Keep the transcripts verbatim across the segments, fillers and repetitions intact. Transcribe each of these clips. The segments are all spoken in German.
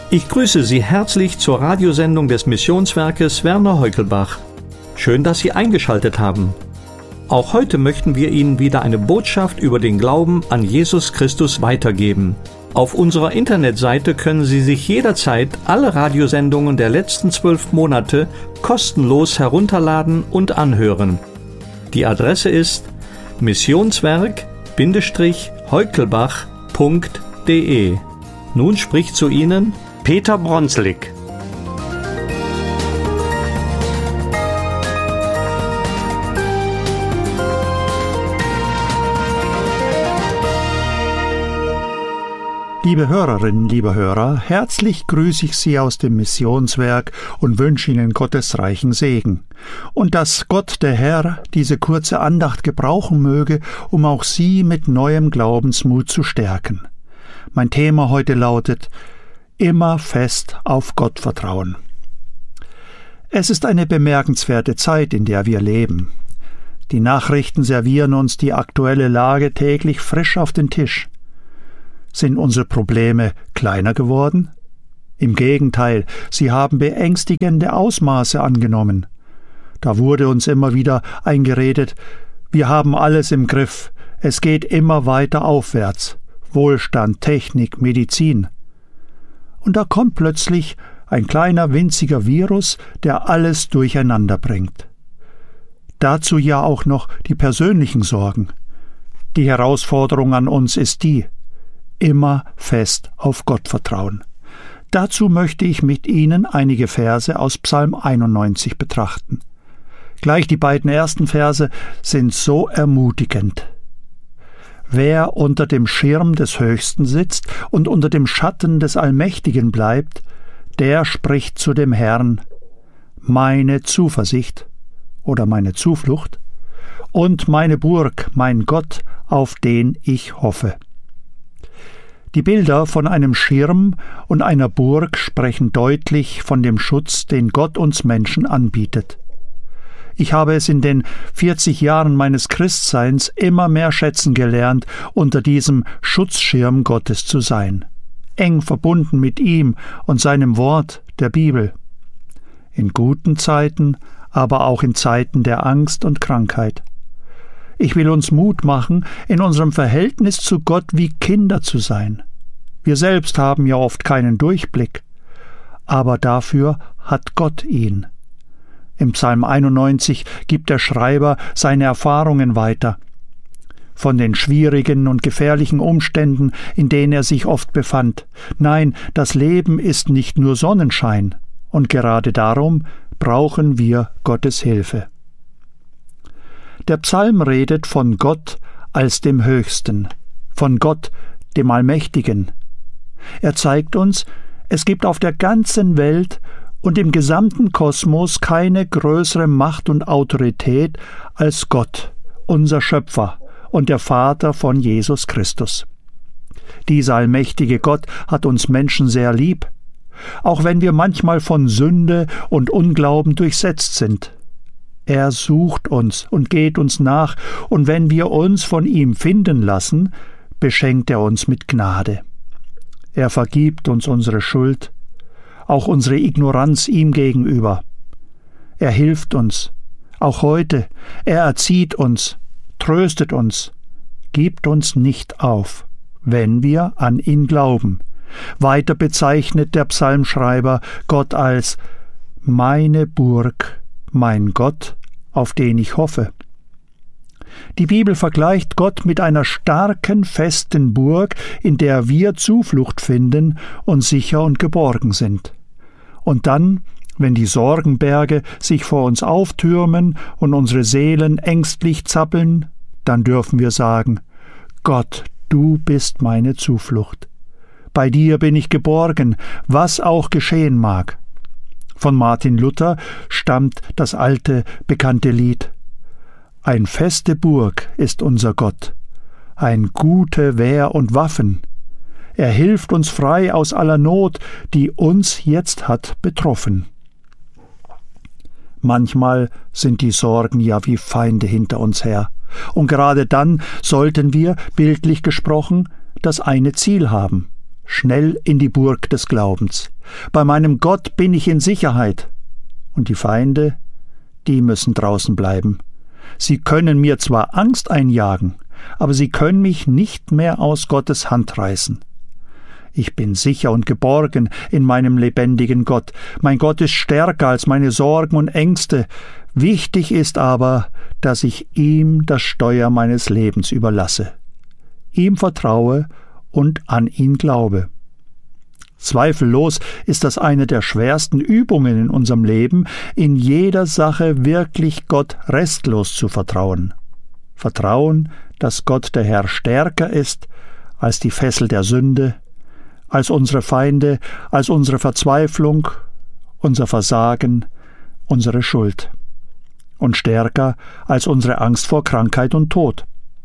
Ich grüße Sie herzlich zur Radiosendung des Missionswerkes Werner Heukelbach. Schön, dass Sie eingeschaltet haben. Auch heute möchten wir Ihnen wieder eine Botschaft über den Glauben an Jesus Christus weitergeben. Auf unserer Internetseite können Sie sich jederzeit alle Radiosendungen der letzten zwölf Monate kostenlos herunterladen und anhören. Die Adresse ist missionswerk-heukelbach punkt de. Nun spricht zu Ihnen Peter Bronslik. Liebe Hörerinnen, liebe Hörer, herzlich grüße ich Sie aus dem Missionswerk und wünsche Ihnen Gottes reichen Segen. Und dass Gott, der Herr, diese kurze Andacht gebrauchen möge, um auch Sie mit neuem Glaubensmut zu stärken. Mein Thema heute lautet: Immer fest auf Gott vertrauen. Es ist eine bemerkenswerte Zeit, in der wir leben. Die Nachrichten servieren uns die aktuelle Lage täglich frisch auf den Tisch. Sind unsere Probleme kleiner geworden? Im Gegenteil, sie haben beängstigende Ausmaße angenommen. Da wurde uns immer wieder eingeredet, wir haben alles im Griff, es geht immer weiter aufwärts, Wohlstand, Technik, Medizin. Und da kommt plötzlich ein kleiner winziger Virus, der alles durcheinander bringt. Dazu ja auch noch die persönlichen Sorgen. Die Herausforderung an uns ist die: Immer fest auf Gott vertrauen. Dazu möchte ich mit Ihnen einige Verse aus Psalm einundneunzig betrachten. Gleich die beiden ersten Verse sind so ermutigend. Wer unter dem Schirm des Höchsten sitzt und unter dem Schatten des Allmächtigen bleibt, der spricht zu dem Herrn: Meine Zuversicht oder meine Zuflucht und meine Burg, mein Gott, auf den ich hoffe. Die Bilder von einem Schirm und einer Burg sprechen deutlich von dem Schutz, den Gott uns Menschen anbietet. Ich habe es in den vierzig Jahren meines Christseins immer mehr schätzen gelernt, unter diesem Schutzschirm Gottes zu sein, eng verbunden mit ihm und seinem Wort, der Bibel. In guten Zeiten, aber auch in Zeiten der Angst und Krankheit. Ich will uns Mut machen, in unserem Verhältnis zu Gott wie Kinder zu sein. Wir selbst haben ja oft keinen Durchblick, aber dafür hat Gott ihn. Im Psalm einundneunzig gibt der Schreiber seine Erfahrungen weiter. Von den schwierigen und gefährlichen Umständen, in denen er sich oft befand. Nein, das Leben ist nicht nur Sonnenschein, und gerade darum brauchen wir Gottes Hilfe. Der Psalm redet von Gott als dem Höchsten, von Gott, dem Allmächtigen. Er zeigt uns, es gibt auf der ganzen Welt und im gesamten Kosmos keine größere Macht und Autorität als Gott, unser Schöpfer und der Vater von Jesus Christus. Dieser allmächtige Gott hat uns Menschen sehr lieb, auch wenn wir manchmal von Sünde und Unglauben durchsetzt sind. Er sucht uns und geht uns nach, und wenn wir uns von ihm finden lassen, beschenkt er uns mit Gnade. Er vergibt uns unsere Schuld, auch unsere Ignoranz ihm gegenüber. Er hilft uns, auch heute. Er erzieht uns, tröstet uns, gibt uns nicht auf, wenn wir an ihn glauben. Weiter bezeichnet der Psalmschreiber Gott als meine Burg, mein Gott, auf den ich hoffe. Die Bibel vergleicht Gott mit einer starken, festen Burg, in der wir Zuflucht finden und sicher und geborgen sind. Und dann, wenn die Sorgenberge sich vor uns auftürmen und unsere Seelen ängstlich zappeln, dann dürfen wir sagen: Gott, du bist meine Zuflucht. Bei dir bin ich geborgen, was auch geschehen mag. Von Martin Luther stammt das alte, bekannte Lied: Ein feste Burg ist unser Gott, ein gute Wehr und Waffen. Er hilft uns frei aus aller Not, die uns jetzt hat betroffen. Manchmal sind die Sorgen ja wie Feinde hinter uns her. Und gerade dann sollten wir, bildlich gesprochen, das eine Ziel haben: schnell in die Burg des Glaubens, Bei meinem Gott bin ich in Sicherheit. Und die Feinde, die müssen draußen bleiben. Sie können mir zwar Angst einjagen, aber sie können mich nicht mehr aus Gottes Hand reißen. Ich bin sicher und geborgen in meinem lebendigen Gott. Mein Gott ist stärker als meine Sorgen und Ängste. Wichtig ist aber, dass ich ihm das Steuer meines Lebens überlasse, ihm vertraue und an ihn glaube. Zweifellos ist das eine der schwersten Übungen in unserem Leben, in jeder Sache wirklich Gott restlos zu vertrauen. Vertrauen, dass Gott der Herr stärker ist als die Fessel der Sünde, als unsere Feinde, als unsere Verzweiflung, unser Versagen, unsere Schuld und stärker als unsere Angst vor Krankheit und Tod.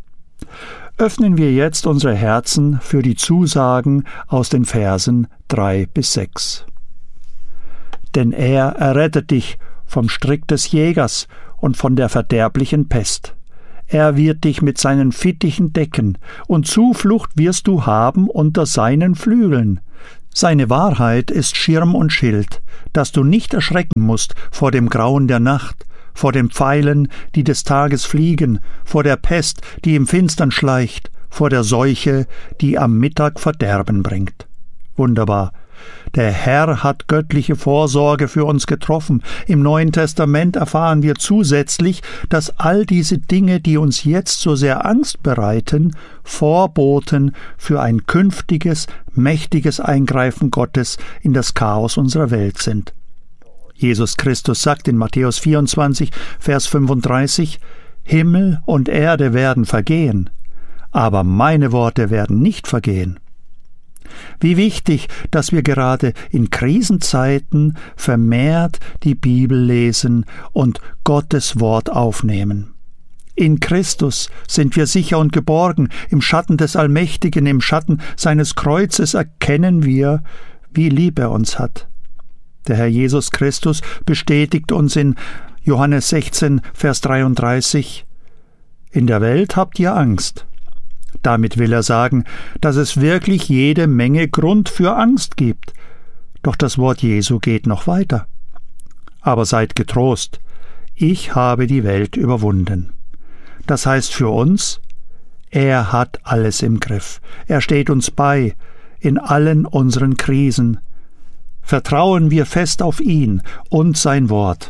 Öffnen wir jetzt unsere Herzen für die Zusagen aus den Versen drei bis sechs. Denn er errettet dich vom Strick des Jägers und von der verderblichen Pest. Er wird dich mit seinen Fittichen decken, und Zuflucht wirst du haben unter seinen Flügeln. Seine Wahrheit ist Schirm und Schild, dass du nicht erschrecken musst vor dem Grauen der Nacht, vor den Pfeilen, die des Tages fliegen, vor der Pest, die im Finstern schleicht, vor der Seuche, die am Mittag Verderben bringt. Wunderbar. Der Herr hat göttliche Vorsorge für uns getroffen. Im Neuen Testament erfahren wir zusätzlich, dass all diese Dinge, die uns jetzt so sehr Angst bereiten, Vorboten für ein künftiges, mächtiges Eingreifen Gottes in das Chaos unserer Welt sind. Jesus Christus sagt in Matthäus vierundzwanzig, Vers fünfunddreißig, Himmel und Erde werden vergehen, aber meine Worte werden nicht vergehen. Wie wichtig, dass wir gerade in Krisenzeiten vermehrt die Bibel lesen und Gottes Wort aufnehmen. In Christus sind wir sicher und geborgen, im Schatten des Allmächtigen, im Schatten seines Kreuzes erkennen wir, wie lieb er uns hat. Der Herr Jesus Christus bestätigt uns in Johannes sechzehn, Vers dreiunddreißig, In der Welt habt ihr Angst. Damit will er sagen, dass es wirklich jede Menge Grund für Angst gibt. Doch das Wort Jesu geht noch weiter. Aber seid getrost, ich habe die Welt überwunden. Das heißt für uns, er hat alles im Griff. Er steht uns bei in allen unseren Krisen. Vertrauen wir fest auf ihn und sein Wort.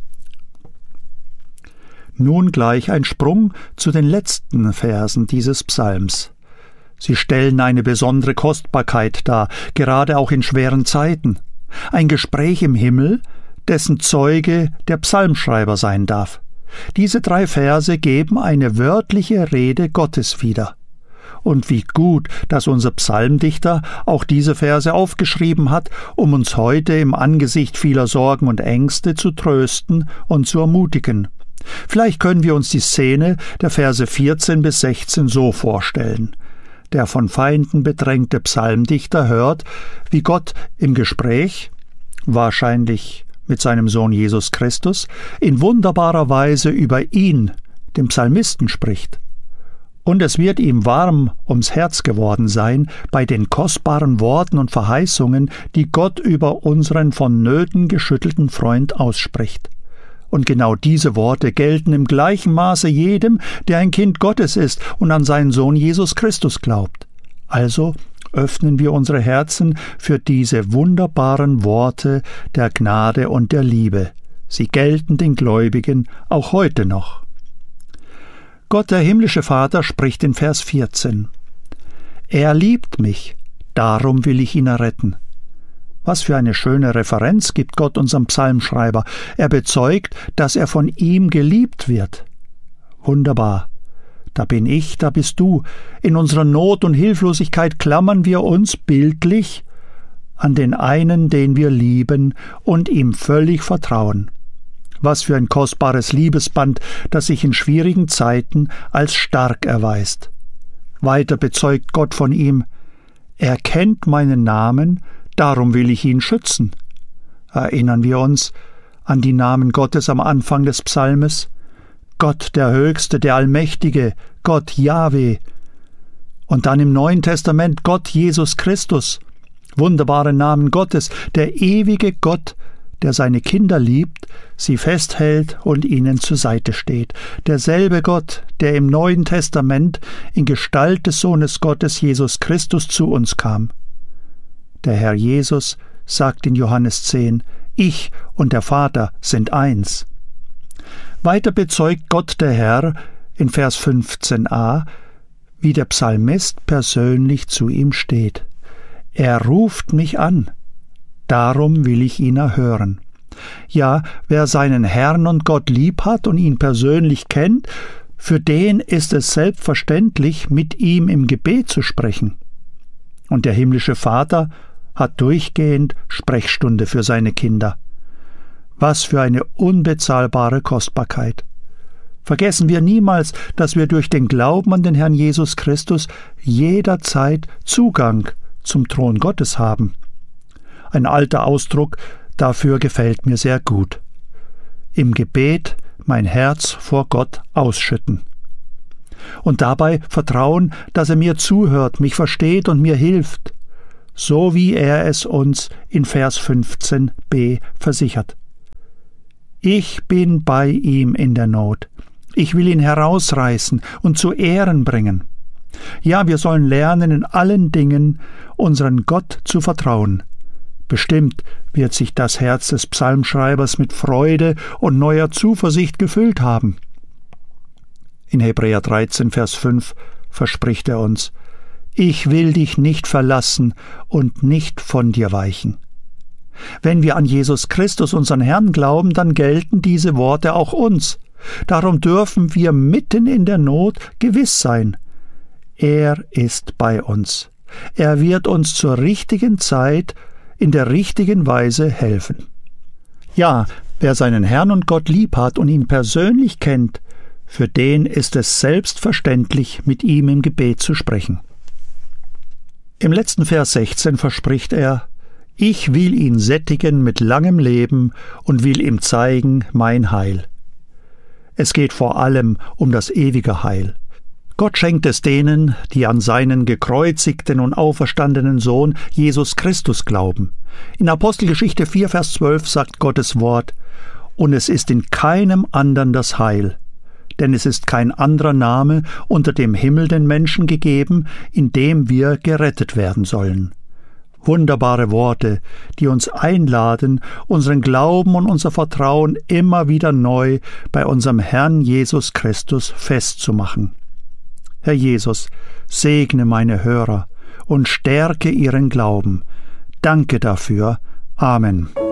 Nun gleich ein Sprung zu den letzten Versen dieses Psalms. Sie stellen eine besondere Kostbarkeit dar, gerade auch in schweren Zeiten. Ein Gespräch im Himmel, dessen Zeuge der Psalmschreiber sein darf. Diese drei Verse geben eine wörtliche Rede Gottes wieder. Und wie gut, dass unser Psalmdichter auch diese Verse aufgeschrieben hat, um uns heute im Angesicht vieler Sorgen und Ängste zu trösten und zu ermutigen. Vielleicht können wir uns die Szene der Verse vierzehn bis sechzehn so vorstellen. Der von Feinden bedrängte Psalmdichter hört, wie Gott im Gespräch, wahrscheinlich mit seinem Sohn Jesus Christus, in wunderbarer Weise über ihn, dem Psalmisten, spricht. Und es wird ihm warm ums Herz geworden sein bei den kostbaren Worten und Verheißungen, die Gott über unseren von Nöten geschüttelten Freund ausspricht. Und genau diese Worte gelten im gleichen Maße jedem, der ein Kind Gottes ist und an seinen Sohn Jesus Christus glaubt. Also öffnen wir unsere Herzen für diese wunderbaren Worte der Gnade und der Liebe. Sie gelten den Gläubigen auch heute noch. Gott, der himmlische Vater, spricht in Vers vierzehn. Er liebt mich, darum will ich ihn erretten. Was für eine schöne Referenz gibt Gott unserem Psalmschreiber. Er bezeugt, dass er von ihm geliebt wird. Wunderbar. Da bin ich, da bist du. In unserer Not und Hilflosigkeit klammern wir uns bildlich an den einen, den wir lieben und ihm völlig vertrauen. Was für ein kostbares Liebesband, das sich in schwierigen Zeiten als stark erweist. Weiter bezeugt Gott von ihm, er kennt meinen Namen, darum will ich ihn schützen. Erinnern wir uns an die Namen Gottes am Anfang des Psalmes? Gott der Höchste, der Allmächtige, Gott Jahwe. Und dann im Neuen Testament Gott Jesus Christus. wunderbare Namen Gottes, der ewige Gott, der seine Kinder liebt, sie festhält und ihnen zur Seite steht. Derselbe Gott, der im Neuen Testament in Gestalt des Sohnes Gottes Jesus Christus zu uns kam. Der Herr Jesus sagt in Johannes zehn, ich und der Vater sind eins. Weiter bezeugt Gott der Herr in Vers fünfzehn a, wie der Psalmist persönlich zu ihm steht. Er ruft mich an, darum will ich ihn erhören. Ja, wer seinen Herrn und Gott lieb hat und ihn persönlich kennt, für den ist es selbstverständlich, mit ihm im Gebet zu sprechen. Und der himmlische Vater hat durchgehend Sprechstunde für seine Kinder. Was für eine unbezahlbare Kostbarkeit! Vergessen wir niemals, dass wir durch den Glauben an den Herrn Jesus Christus jederzeit Zugang zum Thron Gottes haben. Ein alter Ausdruck dafür gefällt mir sehr gut. Im Gebet mein Herz vor Gott ausschütten. Und dabei vertrauen, dass er mir zuhört, mich versteht und mir hilft, so wie er es uns in Vers fünfzehn b versichert. Ich bin bei ihm in der Not. Ich will ihn herausreißen und zu Ehren bringen. Ja, wir sollen lernen, in allen Dingen unseren Gott zu vertrauen. Bestimmt wird sich das Herz des Psalmschreibers mit Freude und neuer Zuversicht gefüllt haben. In Hebräer dreizehn, Vers fünf verspricht er uns, ich will dich nicht verlassen und nicht von dir weichen. Wenn wir an Jesus Christus, unseren Herrn, glauben, dann gelten diese Worte auch uns. Darum dürfen wir mitten in der Not gewiss sein. Er ist bei uns. Er wird uns zur richtigen Zeit in der richtigen Weise helfen. Ja, wer seinen Herrn und Gott lieb hat und ihn persönlich kennt, für den ist es selbstverständlich, mit ihm im Gebet zu sprechen. Im letzten Vers sechzehn verspricht er, ich will ihn sättigen mit langem Leben und will ihm zeigen mein Heil. Es geht vor allem um das ewige Heil. Gott schenkt es denen, die an seinen gekreuzigten und auferstandenen Sohn Jesus Christus glauben. In Apostelgeschichte vier, Vers zwölf sagt Gottes Wort, und es ist in keinem anderen das Heil, denn es ist kein anderer Name unter dem Himmel den Menschen gegeben, in dem wir gerettet werden sollen. Wunderbare Worte, die uns einladen, unseren Glauben und unser Vertrauen immer wieder neu bei unserem Herrn Jesus Christus festzumachen. Herr Jesus, segne meine Hörer und stärke ihren Glauben. Danke dafür. Amen.